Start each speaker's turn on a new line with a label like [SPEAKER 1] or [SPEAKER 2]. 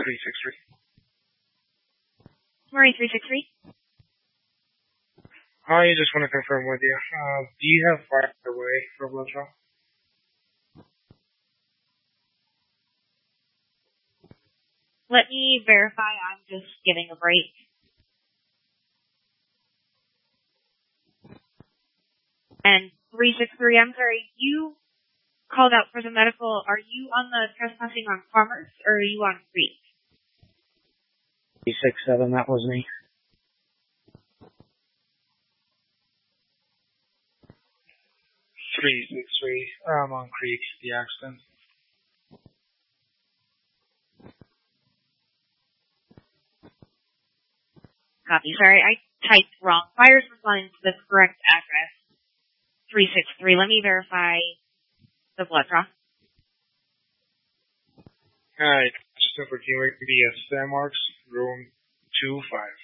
[SPEAKER 1] 363.
[SPEAKER 2] Murray 363.
[SPEAKER 1] I just want to confirm with you. Do you have fire away for blood draw?
[SPEAKER 2] Let me verify. I'm just giving a break. And 363, I'm sorry, you called out for the medical. Are you on the trespassing on Commerce, or are you on Creek?
[SPEAKER 3] 367, that was me.
[SPEAKER 1] 363. I'm on Creek, the accident.
[SPEAKER 2] Copy. Sorry, I typed wrong. Fire's responding to the correct address. 363. Let me verify the blood draw.
[SPEAKER 1] Alright, just for Teamwork BS, San Marks, room 25.